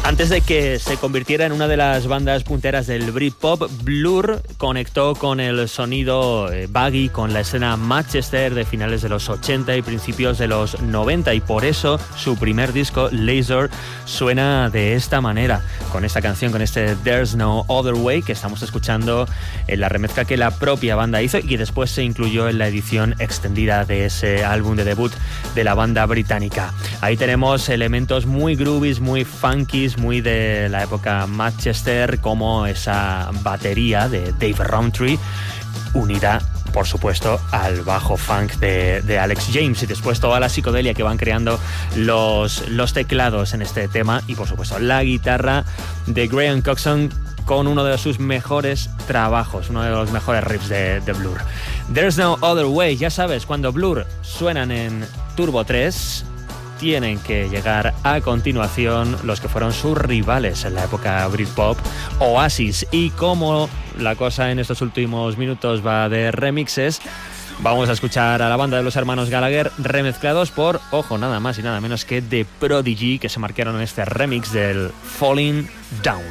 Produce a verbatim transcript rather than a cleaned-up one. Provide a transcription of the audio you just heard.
Antes de que se convirtiera en una de las bandas punteras del Britpop, Blur conectó con el sonido eh, baggy, con la escena Manchester de finales de los ochenta y principios de los noventa, y por eso su primer disco, Laser, suena de esta manera, con esta canción, con este There's No Other Way, que estamos escuchando en la remezcla que la propia banda hizo y que después se incluyó en la edición extendida de ese álbum de debut de la banda británica. Ahí tenemos elementos muy groovies, muy funkies, muy de la época Manchester, como esa batería de Dave Rowntree, unida, por supuesto, al bajo funk de, de Alex James, y después toda la psicodelia que van creando los, los teclados en este tema, y por supuesto la guitarra de Graham Coxon con uno de sus mejores trabajos, uno de los mejores riffs de, de Blur. There's No Other Way. Ya sabes, cuando Blur suenan en Turbo tres, tienen que llegar a continuación los que fueron sus rivales en la época Britpop, Oasis. Y como la cosa en estos últimos minutos va de remixes, vamos a escuchar a la banda de los hermanos Gallagher remezclados por, ojo, nada más y nada menos que The Prodigy, que se marcaron en este remix del Falling Down.